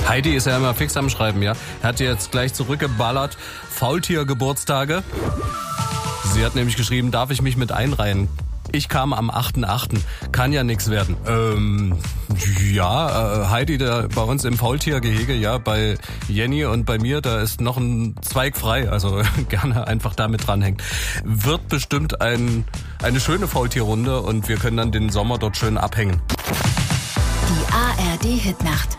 Heidi ist ja immer fix am Schreiben, ja. Hat jetzt gleich zurückgeballert. Faultier-Geburtstage. Sie hat nämlich geschrieben, darf ich mich mit einreihen? Ich kam am 8.8. Kann ja nix werden. Heidi, da bei uns im Faultiergehege, ja, bei Jenny und bei mir, da ist noch ein Zweig frei, also gerne einfach damit dranhängen. Wird bestimmt eine schöne Faultierrunde und wir können dann den Sommer dort schön abhängen. Die ARD Hitnacht.